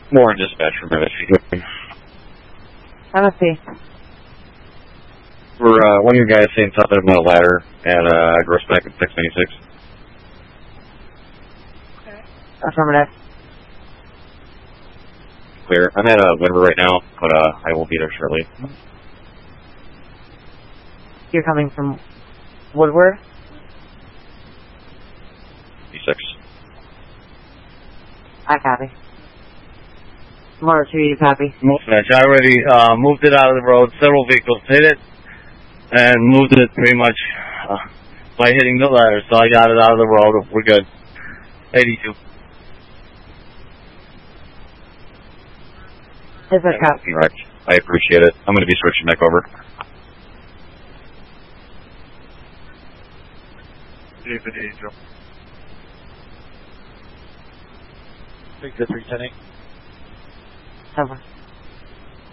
More in dispatch from MSC. MSC. For one of your guys saying something about a ladder at Gross Back at 696. Affirmative. Clear. I'm at Windward right now, but I will be there shortly. You're coming from Woodward? D6. I copy. Motor 2, you copy. I already moved it out of the road. Several vehicles hit it and moved it pretty much by hitting the ladder. So I got it out of the road. We're good. 82. Is it copy? Correct. I appreciate it. I'm going to be switching back over. David Angel. Take the 310. Over.